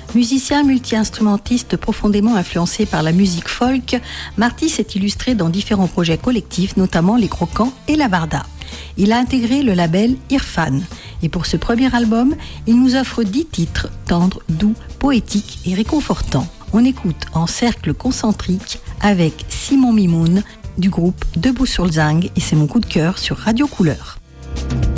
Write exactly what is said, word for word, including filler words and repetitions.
Musicien multi-instrumentiste profondément influencé par la musique folk, Marty s'est illustré dans différents projets collectifs, notamment Les Croquants et La Varda. Il a intégré le label Irfan. Et pour ce premier album, il nous offre dix titres tendres, doux, poétiques et réconfortants. On écoute En cercle concentrique avec Simon Mimoun du groupe Debout sur le Zing et c'est mon coup de cœur sur Radio Couleur.